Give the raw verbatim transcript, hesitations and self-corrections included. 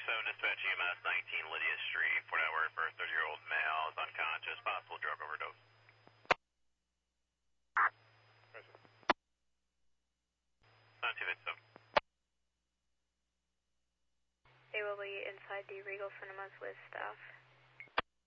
seven, dispatching M S nineteen Lydia Street, forty-nine word for a thirty-year-old male is unconscious, possible drug overdose. nine two eight seven. They will be inside the Regal Cinemas with staff.